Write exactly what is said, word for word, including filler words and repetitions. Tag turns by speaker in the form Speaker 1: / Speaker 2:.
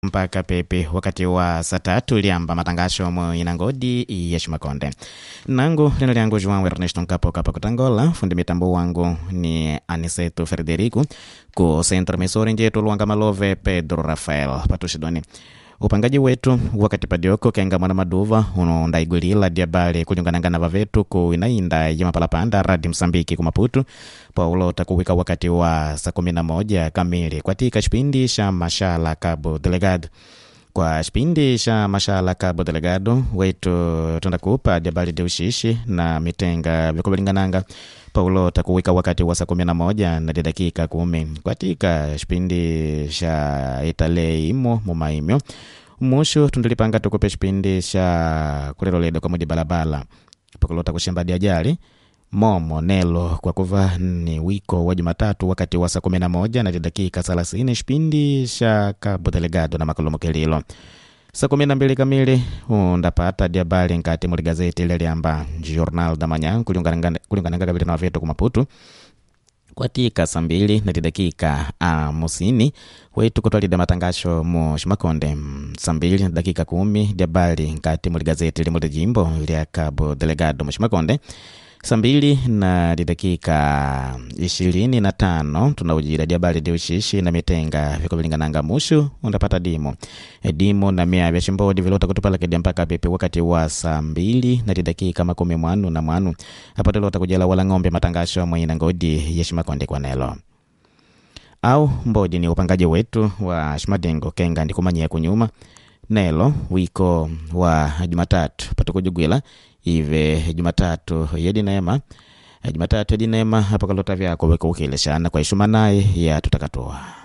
Speaker 1: mpaka pepe wakati wa saa tatu liamba matangasho mu inangodi ya Shimakonde. Nangu neno liangu Juan Ernesto Nkapo kapa kutangola. Fundi mitambo wangu ni Aniseto Frederico. Ku Centro Mesori njetu Luanga Malove Pedro Rafael Patushidoni. Upangaji wetu wakati padioko kenga mwana maduva uno ndaigulila diabale kuliunganangana vavetu ku inainda ya mapalapanda radi Msambiki kumaputu paulo takuwika wakati wa saa kumi na moja kamili kwa tika shpindi sha Mashala Cabo Delegado. Kwa shpindi sha Mashala Cabo Delegado wetu tundakupa diabale deushishi na mitenga vikubilingananga paulo takuwika wakati wa saa kumi na moja na dakika kumi kwa tika shpindi sha Itale imo mumaimyo musho tundilipanga tukupe shpindi sha kulelo ledo kwa mudi balabala paulo takushemba diajali momo nelo kwa kuva ni wiko wa Jumatatu wakati wa saa kumi na moja na dakika thelathini shpindi sha Cabo Delegado na makolomo kelilo. Saa kumi na mbili kamili undapata diabali nkati muli gazeti ile liamba Jornal da Manhã kuliungananga kabili na wavetu kumaputu kwa tika saa mbili na dakika hamsini wetu kutwalida matangasho mu Shimakonde saa mbili na dakika kumi diabali nkati muli gazeti ile muli jimbo ile Cabo Delegado mu Shimakonde. Saa mbili na dakika ishirini na tano tunaujira diabali deushishi na mitenga vikubilingananga mushu undapata dimo dimo na mia vya shimbodi vilota kutupala kedia mpaka pepe wakati wa saa mbili na dakika makumi mwanu na mwanu hapa telota kujela wala ngombe matangasho mwenye ngodi ya Shimakonde kwa nelo au mbodi ni upangaji wetu wa Shimadengo kenga ndikumanyia kunyuma nelo wiko wa Jumatatu patukujugwila ive Jumatatu yedi neema Jumatatu yedi neema hapa kalota vyako weko ukileshana kwa ishuma naye ya tutakatoa.